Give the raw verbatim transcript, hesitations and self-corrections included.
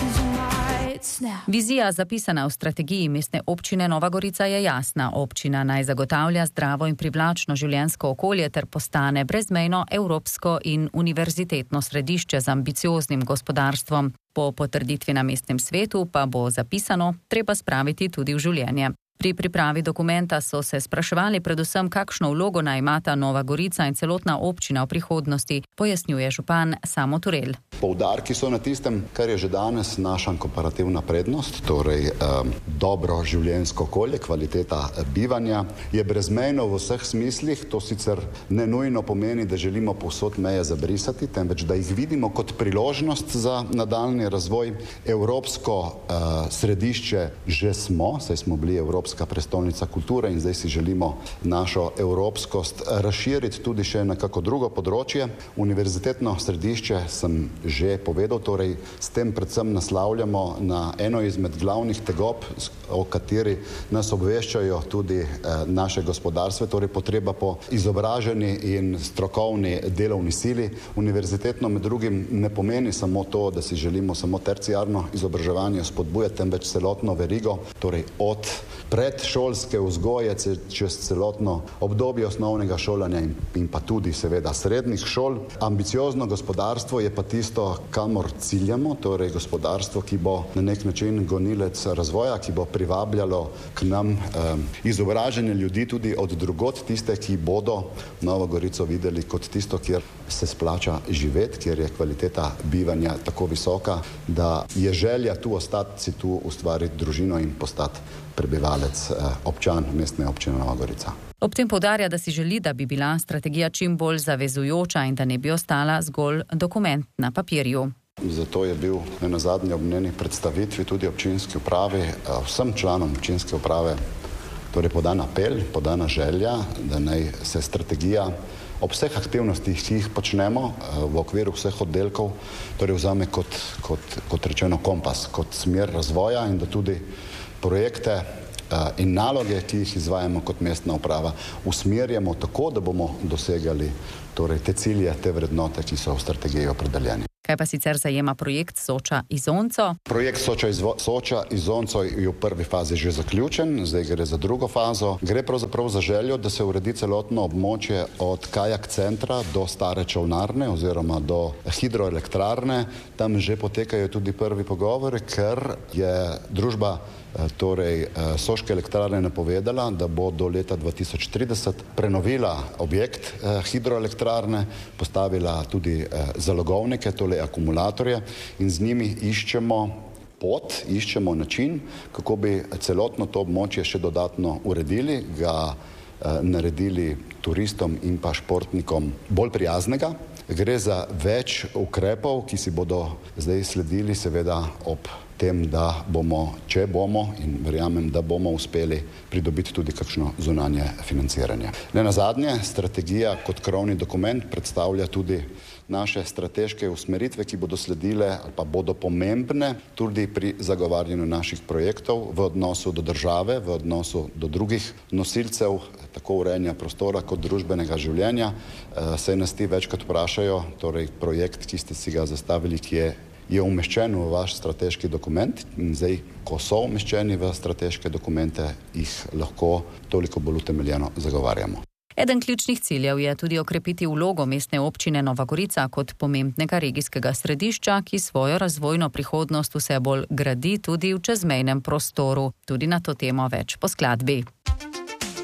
Vizija, zapisana v strategiji mestne občine Nova Gorica, je jasna. Občina naj zagotavlja zdravo in privlačno življenjsko okolje ter postane brezmejno evropsko in univerzitetno središče z ambicioznim gospodarstvom. Po potrditvi na mestnem svetu pa bo zapisano treba spraviti tudi v življenje. Pri pripravi dokumenta so se spraševali predvsem, kakšno vlogo naj imata Nova Gorica in celotna občina v prihodnosti, pojasnjuje župan Samo Turel. Poudarki so na tistem, kar je že danes naša komparativna prednost, torej um, dobro življenjsko okolje, kvaliteta bivanja je brezmejno v vseh smislih. To sicer ne nujno pomeni, da želimo povsod meje zabrisati, temveč da jih vidimo kot priložnost za nadaljnji razvoj. Evropsko uh, središče že smo, saj smo bili Evropska prestolnica kulture in zdaj si želimo našo evropskost razširiti tudi še na kako drugo področje. Univerzitetno središče sem že povedal, torej s tem predvsem naslavljamo na eno izmed glavnih tegob, o kateri nas obveščajo tudi eh, naše gospodarstve, torej potreba po izobraženi in strokovni delovni sili. Univerzitetno med drugim ne pomeni samo to, da si želimo samo terciarno izobraževanje spodbujati, temveč celotno verigo, torej od predšolske vzgoje čez celotno obdobje osnovnega šolanja in, in pa tudi seveda srednjih šol. Ambiciozno gospodarstvo je pa tisto, kamor ciljamo, torej gospodarstvo, ki bo na nek način gonilec razvoja, ki bo privabljalo k nam eh, izobražene ljudi tudi od drugod, tiste, ki bodo Novo Gorico videli kot tisto, kjer se splača živeti, kjer je kvaliteta bivanja tako visoka, da je želja tu ostati, si tu ustvariti družino in postati prebivalec, občan mestne občine Nova Gorica. Ob tem poudarja, da si želi, da bi bila strategija čim bolj zavezujoča in da ne bi ostala zgolj dokument na papirju. Zato je bil na zadnji ob njeni predstavitvi tudi občinski upravi, vsem članom občinske uprave, torej podan apel, podana želja, da naj se strategija ob vseh aktivnostih, ki jih počnemo v okviru vseh oddelkov, torej vzame kot, kot, kot rečeno kompas, kot smer razvoja in da tudi projekte in naloge, ki jih izvajamo kot mestna uprava, usmerjamo tako, da bomo dosegali torej, te cilje, te vrednote, ki so v strategiji opredeljeni. Kaj pa sicer zajema projekt Soča-Izonco? Projekt Soča-Izonco je v prvi fazi že zaključen, zdaj gre za drugo fazo. Gre pravzaprav za željo, da se uredi celotno območje od kajak centra do stare čolnarne oziroma do hidroelektrarne. Tam že potekajo tudi prvi pogovori, ker je družba torej Soške elektrarne napovedala, da bo do leta dva tisoč trideset prenovila objekt hidroelektrarne, postavila tudi zalogovnike, tole akumulatorje in z njimi iščemo pot, iščemo način, kako bi celotno to območje še dodatno uredili, ga naredili turistom in pa športnikom bolj prijaznega. Gre za več ukrepov, ki si bodo zdaj sledili seveda ob tem, da bomo, če bomo in verjamem, da bomo uspeli pridobiti tudi kakšno zunanje financiranje. Ne nazadnje, strategija kot krovni dokument predstavlja tudi naše strateške usmeritve, ki bodo sledile ali pa bodo pomembne tudi pri zagovarjanju naših projektov v odnosu do države, v odnosu do drugih nosilcev, tako urejanja prostora kot družbenega življenja. Saj nas ti večkrat vprašajo, torej projekt, ki ste si ga zastavili, ki je je umeščen v vaš strateški dokument in zdaj, ko so umeščeni v strateške dokumente, jih lahko toliko bolj utemeljeno zagovarjamo. Eden ključnih ciljev je tudi okrepiti vlogo mestne občine Nova Gorica kot pomembnega regijskega središča, ki svojo razvojno prihodnost vse bolj gradi tudi v čezmejnem prostoru. Tudi na to temo več po skladbi.